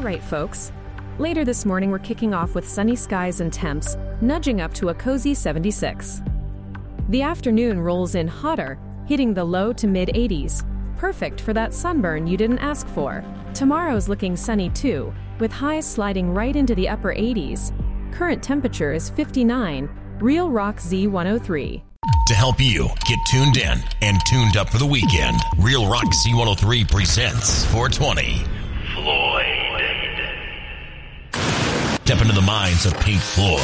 All right, folks. Later this morning, we're kicking off with sunny skies and temps, nudging up to a cozy 76. The afternoon rolls in hotter, hitting the low to mid-80s. Perfect for that sunburn you didn't ask for. Tomorrow's looking sunny too, with highs sliding right into the upper 80s. Current temperature is 59. Real Rock Z103. To help you get tuned in and tuned up for the weekend, Real Rock Z103 presents 420. Floyd. Step into the minds of Pink Floyd.